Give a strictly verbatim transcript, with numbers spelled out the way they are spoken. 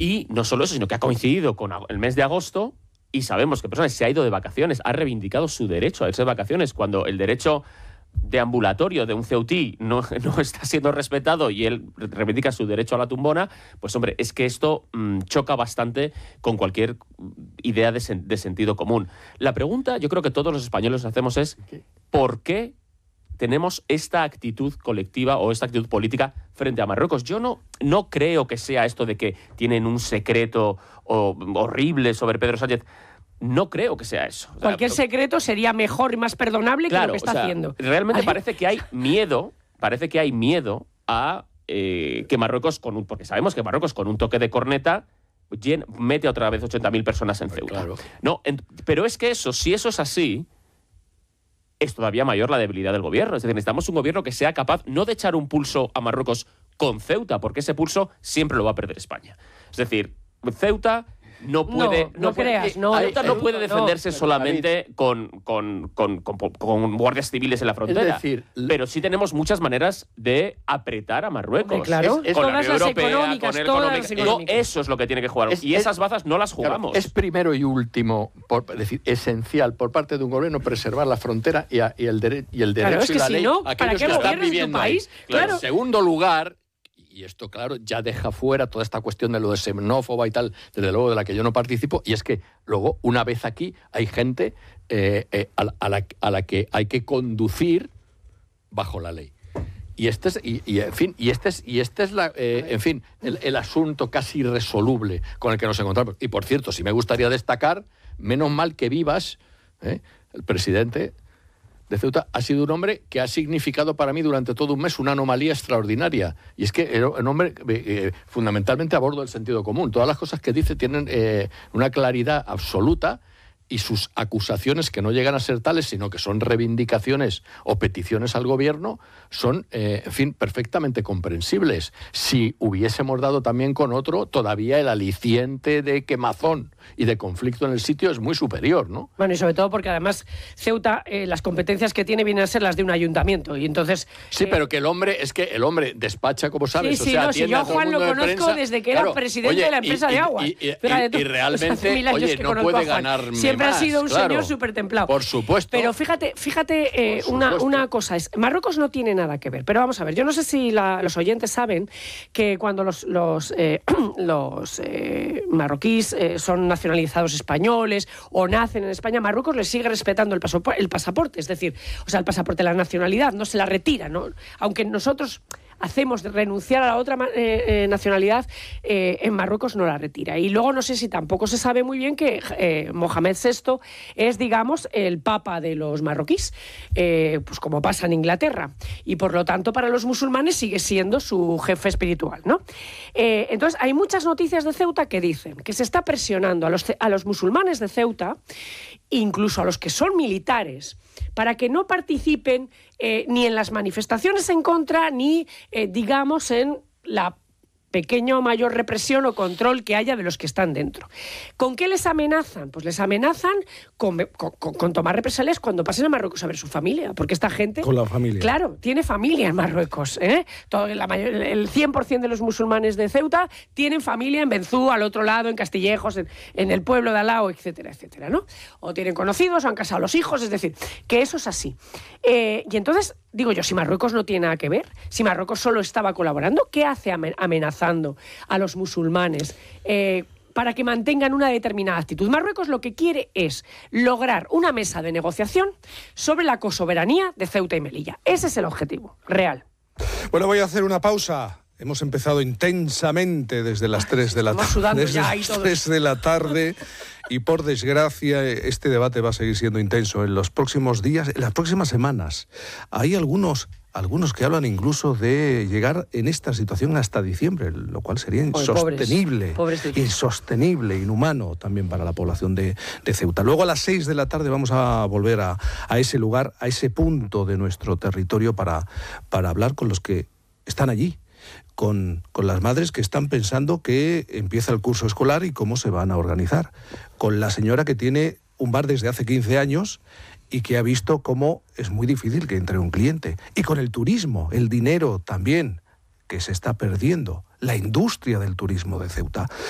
Y no solo eso, sino que ha coincidido con el mes de agosto y sabemos que personas se ha ido de vacaciones, ha reivindicado su derecho a irse de vacaciones cuando el derecho de ambulatorio de un ceutí no, no está siendo respetado y él reivindica su derecho a la tumbona, pues hombre, es que esto mmm, choca bastante con cualquier idea de, sen- de sentido común. La pregunta, yo creo que todos los españoles nos hacemos es ¿por qué tenemos esta actitud colectiva o esta actitud política frente a Marruecos? Yo no, no creo que sea esto de que tienen un secreto o, horrible sobre Pedro Sánchez. No creo que sea eso. O sea, cualquier secreto sería mejor y más perdonable claro, que lo que está o sea, haciendo. Realmente ¿Vale? parece que hay miedo, parece que hay miedo a eh, que Marruecos, con un, porque sabemos que Marruecos con un toque de corneta llen, mete otra vez ochenta mil personas en Ceuta. Claro. No, en, pero es que eso, si eso es así, es todavía mayor la debilidad del gobierno. Es decir, necesitamos un gobierno que sea capaz no de echar un pulso a Marruecos con Ceuta, porque ese pulso siempre lo va a perder España. Es decir, Ceuta no puede... No, no puede, creas, no, Ceuta no puede no, defenderse no. solamente con, con, con, con, con guardias civiles en la frontera. Es decir, pero sí tenemos muchas maneras de apretar a Marruecos. Hombre, claro. Es, es con Todas la Unión las Europea, económicas, con el todas económico. las Digo, económicas. eso es lo que tiene que jugar. Es- y es- esas bazas no las jugamos. Claro, es primero y último, por, es decir, esencial por parte de un gobierno preservar la frontera y, a- y el, dere- y el derecho Claro, es que y la si ley no, a ¿para aquellos qué que están gobiernas tu viviendo país? ahí. Claro. En segundo lugar, y esto, claro, ya deja fuera toda esta cuestión de lo de xenófoba y tal, desde luego de la que yo no participo, y es que luego, una vez aquí, hay gente eh, eh, a, la, a, la, a la que hay que conducir bajo la ley. Y este es, y, y, en fin, y este es, y este es la, eh, en fin, el, el asunto casi irresoluble con el que nos encontramos. Y por cierto, sí me gustaría destacar, menos mal que Vivas, ¿eh? el presidente de Ceuta, ha sido un hombre que ha significado para mí durante todo un mes una anomalía extraordinaria. Y es que era un hombre eh, eh, fundamentalmente a bordo del sentido común. Todas las cosas que dice tienen eh, una claridad absoluta, y sus acusaciones, que no llegan a ser tales, sino que son reivindicaciones o peticiones al gobierno, son, eh, en fin, perfectamente comprensibles. Si hubiésemos dado también con otro, todavía el aliciente de quemazón y de conflicto en el sitio es muy superior, ¿no? Bueno, y sobre todo porque además Ceuta, eh, las competencias que tiene vienen a ser las de un ayuntamiento. Y entonces... Sí, eh, pero que el hombre, es que el hombre despacha, como sabes, Sí, sí, o sea, no, si atiende yo a a todo el Juan lo mundo de conozco prensa. desde que era Claro, presidente oye, de la empresa y- de y- agua. Y, y- Fíjate y- tú, y o sea, realmente, hace mil años oye, que no conozco puede a Juan. ganarme Siempre más, ha sido un claro. señor súper templado. Por supuesto. Pero fíjate, fíjate eh, Por una, supuesto. una cosa, es Marruecos no tiene nada que ver. Pero vamos a ver, yo no sé si la- los oyentes saben que cuando los, los, eh, los eh, marroquíes eh, son nacionalizados españoles o nacen en España, Marruecos les sigue respetando el, pasapo- el pasaporte, es decir, o sea, el pasaporte de la nacionalidad, no se la retira, ¿no? Aunque nosotros hacemos de renunciar a la otra eh, eh, nacionalidad, eh, en Marruecos no la retira. Y luego no sé si tampoco se sabe muy bien que eh, Mohamed sexto es, digamos, el papa de los marroquíes, eh, pues como pasa en Inglaterra. Y por lo tanto, para los musulmanes sigue siendo su jefe espiritual, ¿no? Eh, entonces, hay muchas noticias de Ceuta que dicen que se está presionando a los, a los musulmanes de Ceuta, incluso a los que son militares, para que no participen eh, ni en las manifestaciones en contra, ni, eh, digamos, en la pequeña o mayor represión o control que haya de los que están dentro. ¿Con qué les amenazan? Pues les amenazan con, con, con tomar represalias cuando pasen a Marruecos a ver su familia, porque esta gente... Con la familia. Claro, tiene familia en Marruecos, ¿eh? Todo, la mayor, el cien por ciento de los musulmanes de Ceuta tienen familia en Benzú, al otro lado, en Castillejos, en, en el pueblo de al lado, etcétera, etcétera, ¿no? O tienen conocidos, o han casado a los hijos, es decir, que eso es así. Eh, y entonces, digo yo, si Marruecos no tiene nada que ver, si Marruecos solo estaba colaborando, ¿qué hace amenazando a los musulmanes eh, para que mantengan una determinada actitud? Marruecos lo que quiere es lograr una mesa de negociación sobre la cosoberanía de Ceuta y Melilla. Ese es el objetivo real. Bueno, voy a hacer una pausa. Hemos empezado intensamente desde las tres de la Estamos tarde. sudando Desde ya ahí las todos. tres de la tarde. Y por desgracia, este debate va a seguir siendo intenso en los próximos días, en las próximas semanas. Hay algunos, algunos que hablan incluso de llegar en esta situación hasta diciembre, lo cual sería insostenible, pobres, pobres insostenible, inhumano también para la población de, de Ceuta. Luego a las seis de la tarde vamos a volver a, a ese lugar, a ese punto de nuestro territorio para, para hablar con los que están allí. Con, con las madres que están pensando que empieza el curso escolar y cómo se van a organizar. Con la señora que tiene un bar desde hace quince años y que ha visto cómo es muy difícil que entre un cliente. Y con el turismo, el dinero también, que se está perdiendo. La industria del turismo de Ceuta.